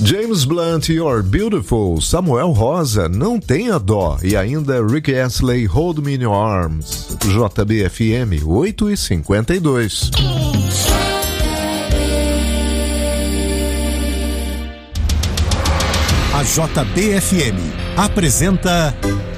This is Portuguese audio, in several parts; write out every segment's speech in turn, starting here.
James Blunt, You're Beautiful, Samuel Rosa, Não Tenha Dó e ainda Rick Astley, Hold Me in Your Arms. JBFM 8h52. A JBFM apresenta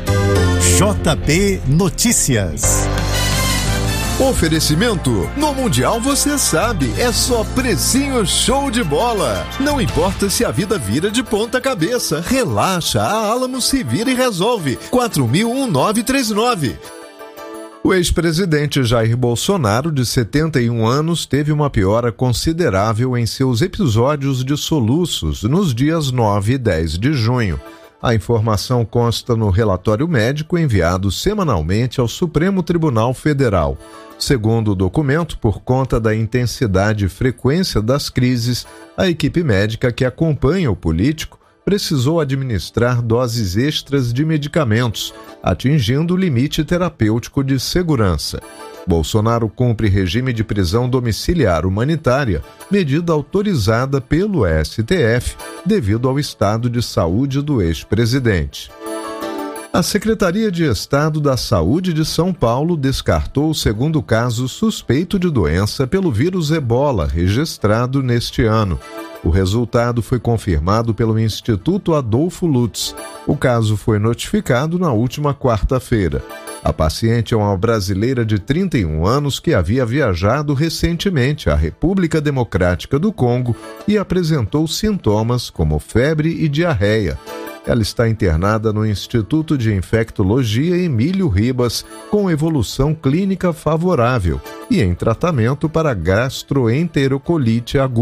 JB Notícias. Oferecimento: no Mundial você sabe, é só precinho show de bola. Não importa se a vida vira de ponta cabeça, relaxa, a Alamo se vira e resolve. 4000-1939. O ex-presidente Jair Bolsonaro, de 71 anos, teve uma piora considerável em seus episódios de soluços nos dias 9 e 10 de junho. A informação consta no relatório médico enviado semanalmente ao Supremo Tribunal Federal. Segundo o documento, por conta da intensidade e frequência das crises, a equipe médica que acompanha o político precisou administrar doses extras de medicamentos, atingindo o limite terapêutico de segurança. Bolsonaro cumpre regime de prisão domiciliar humanitária, medida autorizada pelo STF devido ao estado de saúde do ex-presidente. A Secretaria de Estado da Saúde de São Paulo descartou o segundo caso suspeito de doença pelo vírus Ebola registrado neste ano. O resultado foi confirmado pelo Instituto Adolfo Lutz. O caso foi notificado na última quarta-feira. A paciente é uma brasileira de 31 anos que havia viajado recentemente à República Democrática do Congo e apresentou sintomas como febre e diarreia. Ela está internada no Instituto de Infectologia Emílio Ribas, com evolução clínica favorável e em tratamento para gastroenterocolite aguda.